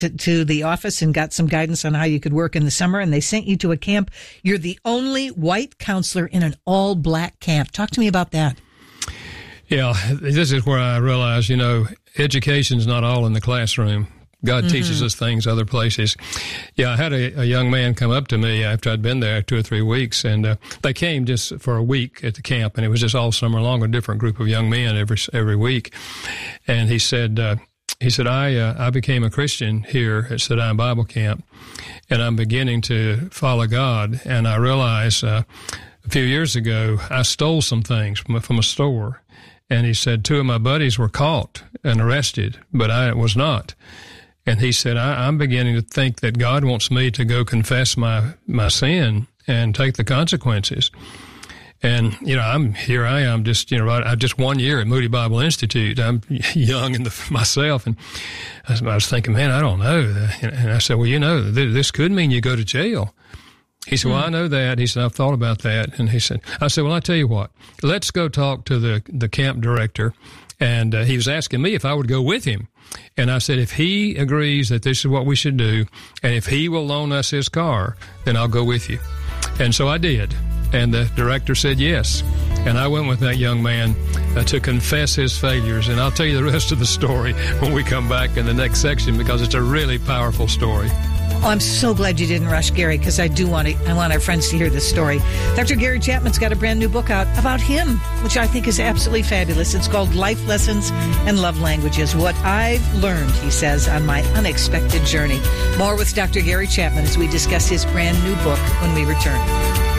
to the office and got some guidance on how you could work in the summer, and they sent you to a camp. You're the only white counselor in an all-black camp. Talk to me about that. Yeah, this is where I realized, education's not all in the classroom. God teaches us things other places. Yeah, I had a young man come up to me after I'd been there 2 or 3 weeks, and they came just for a week at the camp, and it was just all summer long, a different group of young men every week. And he said, I became a Christian here at Sedine Bible Camp, and I'm beginning to follow God. And I realized a few years ago I stole some things from a store. And he said 2 of my buddies were caught and arrested, but I was not. And he said, I'm beginning to think that God wants me to go confess my sin and take the consequences. And, I am just, I just 1 year at Moody Bible Institute. I'm young myself. And I was thinking, man, I don't know. And I said, well, this could mean you go to jail. He said, well, I know that. He said, I've thought about that. And I said, well, I tell you what, let's go talk to the camp director. And he was asking me if I would go with him. And I said, if he agrees that this is what we should do, and if he will loan us his car, then I'll go with you. And so I did. And the director said yes. And I went with that young man to confess his failures. And I'll tell you the rest of the story when we come back in the next section, because it's a really powerful story. Oh, I'm so glad you didn't rush Gary, because I want our friends to hear this story. Dr. Gary Chapman's got a brand new book out about him, which I think is absolutely fabulous. It's called Life Lessons and Love Languages, What I've Learned, he says, on my unexpected journey. More with Dr. Gary Chapman as we discuss his brand new book when we return.